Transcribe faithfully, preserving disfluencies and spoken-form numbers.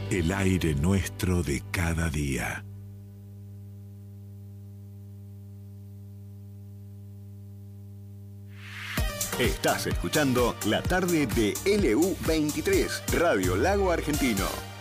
el aire nuestro de cada día. Estás escuchando La Tarde de L U veintitrés, Radio Lago Argentino.